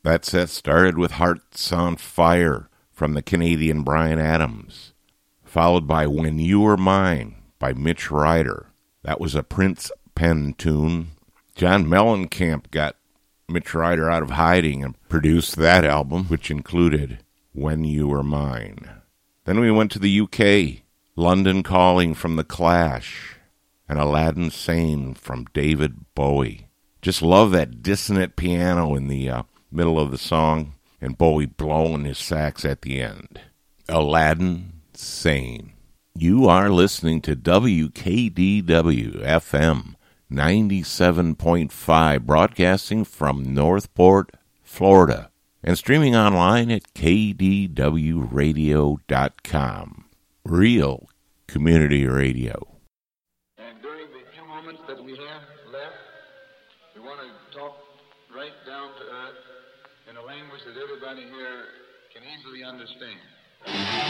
That set started with Hearts on Fire from the Canadian Bryan Adams, followed by When You Were Mine by Mitch Ryder. That was a Prince pen tune. John Mellencamp got Mitch Ryder out of hiding and produced that album, which included When You Were Mine. Then we went to the UK, London Calling from The Clash, and Aladdin Sane from David Bowie. Just love that dissonant piano in the middle of the song, and Bowie blowing his sax at the end. Aladdin Sane. You are listening to WKDW-FM 97.5, broadcasting from Northport, Florida, and streaming online at kdwradio.com. Real community radio. And during the few moments that we have left, we want to talk right down to earth in a language that everybody here can easily understand.